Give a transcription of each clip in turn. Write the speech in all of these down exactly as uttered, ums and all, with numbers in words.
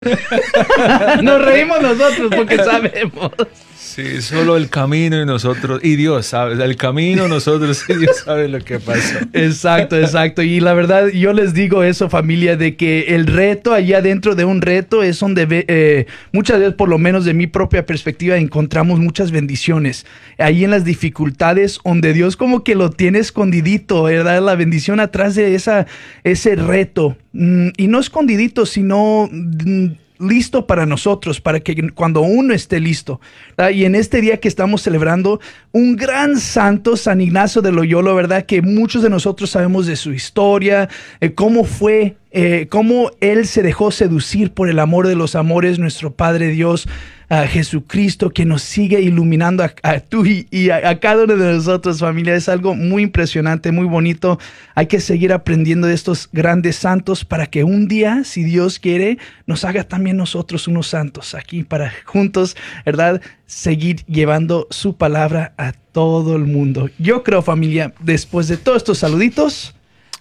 Nos reímos nosotros porque sabemos. Sí, solo el camino y nosotros, y Dios sabe, el camino, nosotros y Dios sabe lo que pasó. Exacto, exacto. Y la verdad, yo les digo eso, familia, de que el reto allá dentro de un reto es donde ve, eh, muchas veces, por lo menos de mi propia perspectiva, encontramos muchas bendiciones. Ahí en las dificultades, donde Dios como que lo tiene escondidito, ¿verdad? La bendición atrás de esa, ese reto. Mm, y no escondidito, sino... Mm, listo para nosotros, para que cuando uno esté listo. ¿Verdad? Y en este día que estamos celebrando un gran santo, San Ignacio de Loyola, ¿verdad? Que muchos de nosotros sabemos de su historia, eh, cómo fue, eh, cómo él se dejó seducir por el amor de los amores, nuestro Padre Dios, a Jesucristo, que nos sigue iluminando a, a tú y, y a, a cada uno de nosotros, familia. Es algo muy impresionante, muy bonito. Hay que seguir aprendiendo de estos grandes santos para que un día, si Dios quiere, nos haga también nosotros unos santos aquí para juntos, ¿verdad? Seguir llevando su palabra a todo el mundo. Yo creo, familia, después de todos estos saluditos,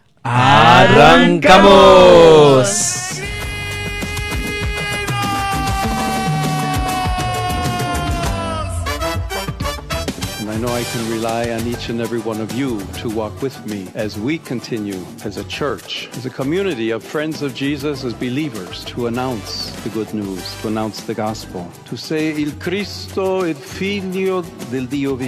¡arrancamos! I know I can rely on each and every one of you to walk with me as we continue as a church, as a community of friends of Jesus, as believers, to announce the good news, to announce the gospel, to say il Cristo, il Figlio del Dio vivo.